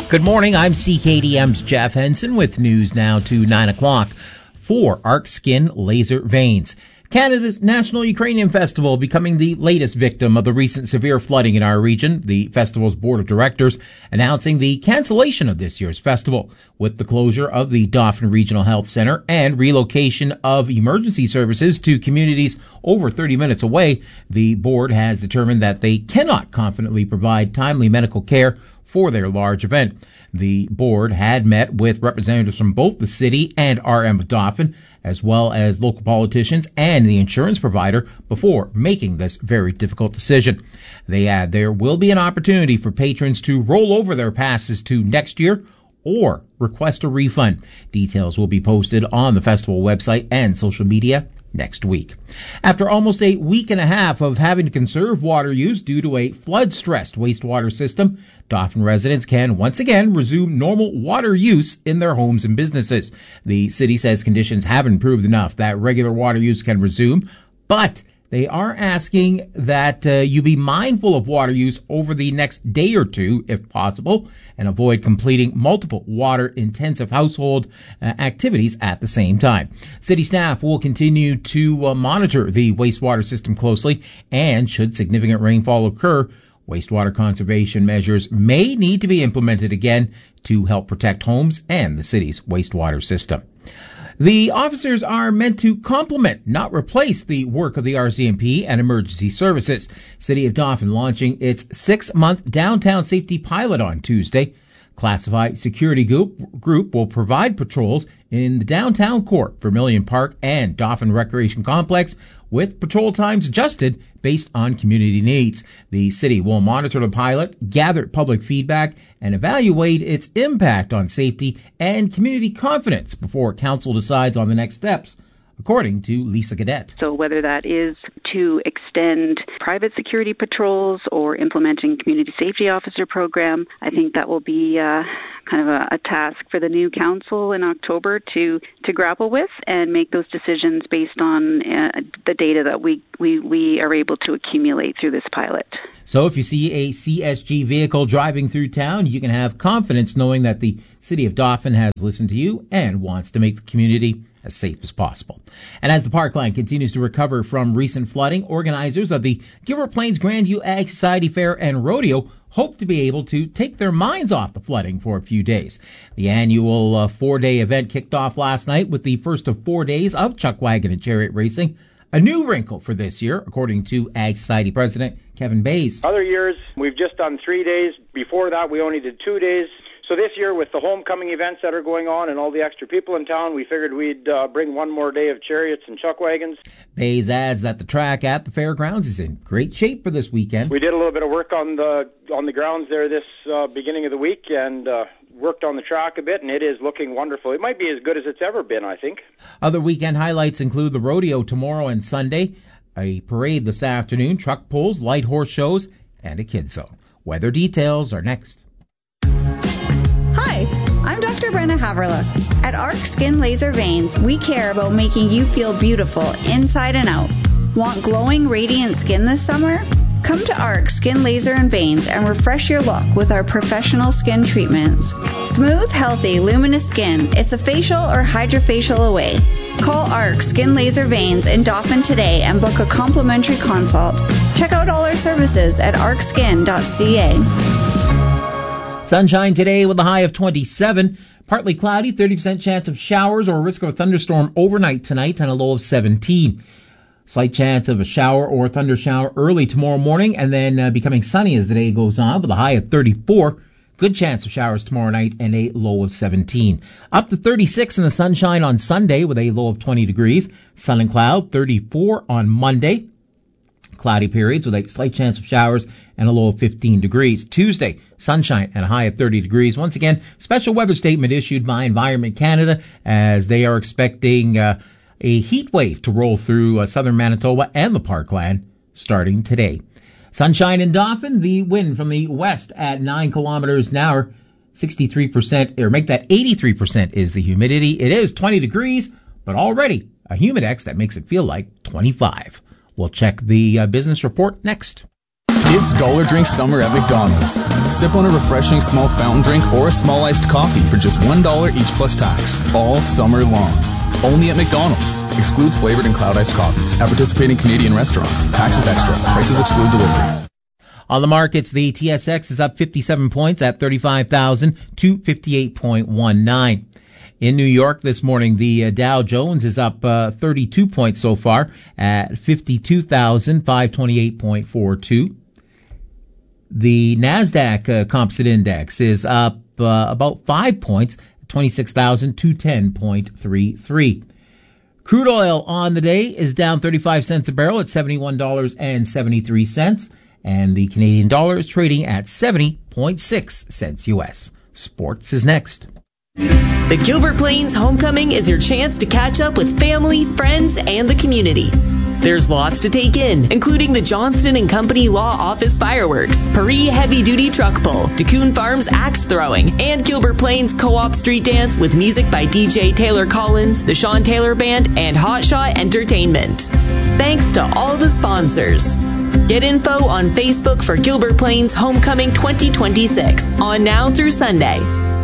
Good morning, I'm CKDM's Jeff Henson with news now to 9 o'clock. For Arc Skin Laser Veins. Canada's National Ukrainian Festival becoming the latest victim of the recent severe flooding in our region. The festival's board of directors announcing the cancellation of this year's festival with the closure of the Dauphin Regional Health Center and relocation of emergency services to communities over 30 minutes away. The board has determined that they cannot confidently provide timely medical care for their large event. The board had met with representatives from both the city and RM Dauphin, as well as local politicians and the insurance provider before making this very difficult decision. They add there will be an opportunity for patrons to roll over their passes to next year or request a refund. Details will be posted on the festival website and social media next week. After almost a week and a half of having to conserve water use due to a flood-stressed wastewater system, Dauphin residents can once again resume normal water use in their homes and businesses. The city says conditions have improved enough that regular water use can resume, but they are asking that you be mindful of water use over the next day or two, if possible, and avoid completing multiple water-intensive household activities at the same time. City staff will continue to monitor the wastewater system closely, and should significant rainfall occur, wastewater conservation measures may need to be implemented again to help protect homes and the city's wastewater system. The officers are meant to complement, not replace, the work of the RCMP and emergency services. City of Dauphin launching its 6-month downtown safety pilot on Tuesday. Classified Security Group will provide patrols in the downtown core, Vermilion Park, and Dauphin Recreation Complex, with patrol times adjusted based on community needs. The city will monitor the pilot, gather public feedback, and evaluate its impact on safety and community confidence before council decides on the next steps, according to Lisa Cadet. So whether that is to extend private security patrols or implementing community safety officer program, I think that will be kind of a task for the new council in October to grapple with and make those decisions based on the data that we are able to accumulate through this pilot. So if you see a CSG vehicle driving through town, you can have confidence knowing that the City of Dauphin has listened to you and wants to make the community as safe as possible. And as the Parkland continues to recover from recent flooding, organizers of the Gilbert Plains Grandview Ag Society Fair and Rodeo hope to be able to take their minds off the flooding for a few days. The annual 4-day event kicked off last night with the first of 4 days of chuck wagon and chariot racing, a new wrinkle for this year, according to Ag Society President Kevin Bays. Other years, we've just done 3 days. Before that, we only did 2 days. So this year, with the homecoming events that are going on and all the extra people in town, we figured we'd bring one more day of chariots and chuck wagons. Bays adds that the track at the fairgrounds is in great shape for this weekend. We did a little bit of work on the grounds there this beginning of the week and worked on the track a bit, and it is looking wonderful. It might be as good as it's ever been, I think. Other weekend highlights include the rodeo tomorrow and Sunday, a parade this afternoon, truck pulls, light horse shows, and a kids zone. Weather details are next. Hi, I'm Dr. Brenna Haverla. At Arc Skin Laser Veins, we care about making you feel beautiful inside and out. Want glowing, radiant skin this summer? Come to Arc Skin Laser and Veins and refresh your look with our professional skin treatments. Smooth, healthy, luminous skin. It's a facial or hydrofacial away. Call Arc Skin Laser Veins in Dauphin today and book a complimentary consult. Check out all our services at arcskin.ca. Sunshine today with a high of 27. Partly cloudy, 30% chance of showers or risk of a thunderstorm overnight tonight and a low of 17. Slight chance of a shower or thunder shower early tomorrow morning and then becoming sunny as the day goes on with a high of 34. Good chance of showers tomorrow night and a low of 17. Up to 36 in the sunshine on Sunday with a low of 20 degrees. Sun and cloud, 34 on Monday. Cloudy periods with a slight chance of showers and a low of 15 degrees. Tuesday, sunshine and a high of 30 degrees. Once again, special weather statement issued by Environment Canada as they are expecting a heat wave to roll through southern Manitoba and the Parkland starting today. Sunshine in Dauphin, the wind from the west at 9 kilometers an hour, 63%, or make that 83% is the humidity. It is 20 degrees, but already a humidex that makes it feel like 25. We'll check the business report next. It's Dollar Drink Summer at McDonald's. Sip on a refreshing small fountain drink or a small iced coffee for just $1 each plus tax, all summer long. Only at McDonald's. Excludes flavored and cloud iced coffees at participating Canadian restaurants. Taxes extra. Prices exclude delivery. On the markets, the TSX is up 57 points at 35,258.19. In New York this morning, the Dow Jones is up 32 points so far at 52,528.42. The NASDAQ Composite Index is up about 5 points, 26,210.33. Crude oil on the day is down 35 cents a barrel at $71.73, and the Canadian dollar is trading at 70.6 cents U.S. Sports is next. The Gilbert Plains Homecoming is your chance to catch up with family, friends, and the community. There's lots to take in, including the Johnston & Company Law Office fireworks, Paris heavy-duty truck pull, DeCoon Farms axe throwing, and Gilbert Plains Co-op street dance with music by DJ Taylor Collins, the Sean Taylor Band, and Hot Shot Entertainment. Thanks to all the sponsors. Get info on Facebook for Gilbert Plains Homecoming 2026, on now through Sunday.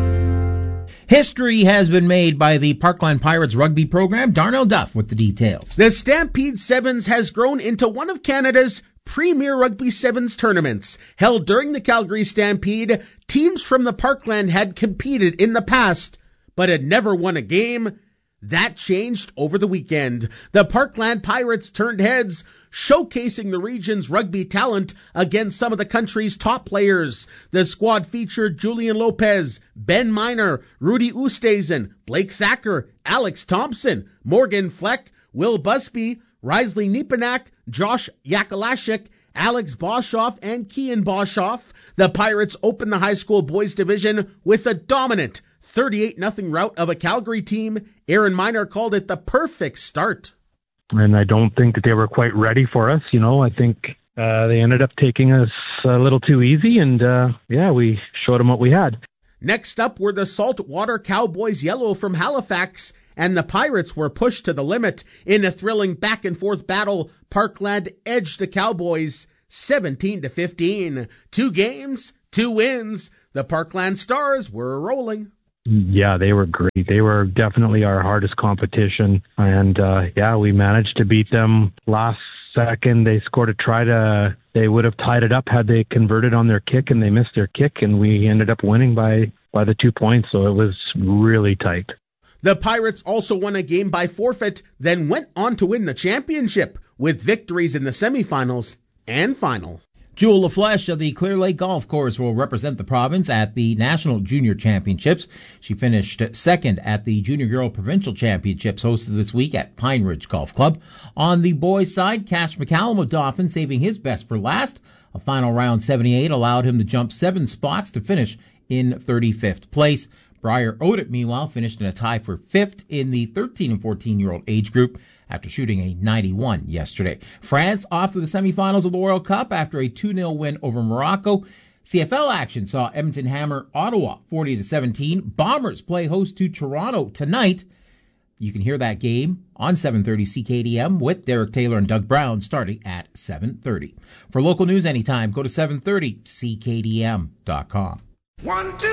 History has been made by the Parkland Pirates rugby program. Darnell Duff with the details. The Stampede Sevens has grown into one of Canada's premier rugby sevens tournaments. Held during the Calgary Stampede, teams from the Parkland had competed in the past, but had never won a game. That changed over the weekend. The Parkland Pirates turned heads, showcasing the region's rugby talent against some of the country's top players. The squad featured Julian Lopez, Ben Miner, Rudy Oosthuizen, Blake Thacker, Alex Thompson, Morgan Fleck, Will Busby, Risley Niepanak, Josh Yakalashik, Alex Boshoff, and Kian Boshoff. The Pirates opened the high school boys division with a dominant 38-0 rout of a Calgary team. Aaron Miner called it the perfect start. And I don't think that they were quite ready for us. I think they ended up taking us a little too easy, and we showed them what we had. Next up were the Saltwater Cowboys Yellow from Halifax, and the Pirates were pushed to the limit. In a thrilling back-and-forth battle, Parkland edged the Cowboys 17-15. 2 games, 2 wins. The Parkland Stars were rolling. Yeah, they were great. They were definitely our hardest competition. And, we managed to beat them last second. They scored a try they would have tied it up had they converted on their kick, and they missed their kick, and we ended up winning by the 2 points. So it was really tight. The Pirates also won a game by forfeit, then went on to win the championship with victories in the semifinals and final. Jewel LaFleche of the Clear Lake Golf Course will represent the province at the National Junior Championships. She finished second at the Junior Girl Provincial Championships hosted this week at Pine Ridge Golf Club. On the boys' side, Cash McCallum of Dauphin saving his best for last. A final round 78 allowed him to jump 7 spots to finish in 35th place. Briar Odett, meanwhile, finished in a tie for 5th in the 13 and 14-year-old age group after shooting a 91 yesterday. France off to the semifinals of the World Cup after a 2-0 win over Morocco. CFL action saw Edmonton hammer Ottawa 40-17. Bombers play host to Toronto tonight. You can hear that game on 7:30 CKDM with Derek Taylor and Doug Brown starting at 7:30. For local news anytime, go to 730CKDM.com. 1, 2.